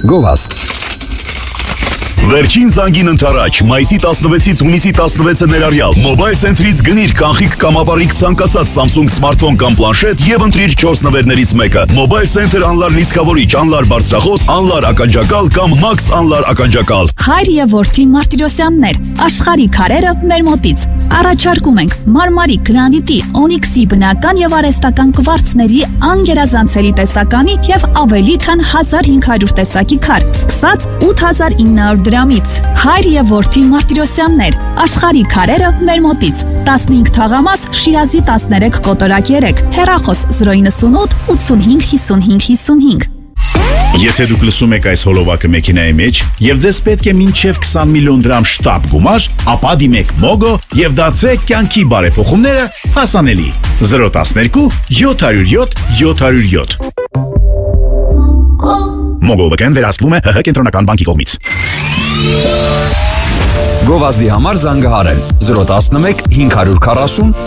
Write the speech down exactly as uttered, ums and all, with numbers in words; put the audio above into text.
Գովաստ։ Վերջին զանգին ընթരാճ, մայիսի տասնվեցից հունիսի տասնվեցը ներառյալ, Mobile Center-ից գնիր կանխիկ կամ ապարիկ ցանկացած Samsung սմարթֆոն կամ պլանշետ եւ ընտրիր չորս նվերներից մեկը։ Mobile Center անլար լիցքավորիչ, անլար բարձրախոս, անլար ականջակալ կամ Max անլար ականջակալ։ Հայր եւ որդի Մարտիրոսյաններ, աշխարհի քարերը մեր մոտից։ Առաջարկում ենք մարմարի, գրանիտի, օնիքսի բնական եւ արհեստական կվարցների անգերազանցերի տեսականի եւ ավելի քան հազար հինգ հարյուր տեսակի քար, սկսած ութ հազար ինը հարյուր դրամից։ Հայր եւ որդի Մարտիրոսյաններ, աշխարհի քարերը մեր մոտից։ տասնհինգ թաղամաս, Շիրազի տասներեք կոտորակ երեք, հեռախոս զրո իննսունութ ութսունհինգ հիսունհինգ հիսունհինգ։ Եթե դուք լսում եք այս հոլովակը մեքենայի մեջ եւ ձեզ պետք է մինչեւ քսան միլիոն դրամ շտապ գումար, ապա դիմեք Mogo եւ դարձրեք կյանքի բարեփոխումները հասանելի։ զրո տասներկու յոթ հարյուր յոթ յոթ հարյուր յոթ։ Mogo վկան վերահսկվում է ՀՀ կենտրոնական բանկի կողմից։ Գովազդի համար զանգահարել զրո տասնմեկ հինգ հարյուր քառասուն